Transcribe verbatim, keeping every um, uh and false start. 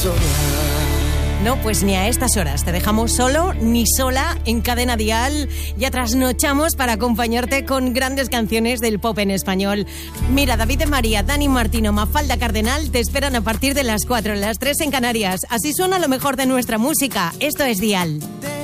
No, pues ni a estas horas te dejamos solo ni sola en Cadena Dial. Ya trasnochamos para acompañarte con grandes canciones del pop en español. Mira, David de María, Dani Martino, Mafalda Cardenal te esperan a partir de las cuatro, las tres en Canarias. Así suena lo mejor de nuestra música. Esto es Dial.